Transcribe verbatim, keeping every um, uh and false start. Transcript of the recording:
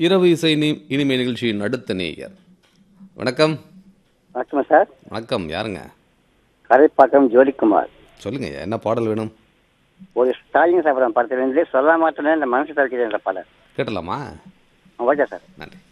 இரவு இசை இனி- இனிமை நிகழ்ச்சியின் அடுத்த நேயர். வணக்கம். வணக்கம் சார். வணக்கம். யாருங்க? கரைப்பாக்கம் ஜோதிக்குமார். சொல்லுங்க ஐயா, என்ன பாடல் வேணும்? ஒரு ஸ்டாலின் சாப்பிட்ற படத்திலிருந்து சொல்ல மாட்டேன்னு இந்த மனசு தவிர்க்கிறேன் பாடல் கேட்டலாமா? Okay sir. நன்றி.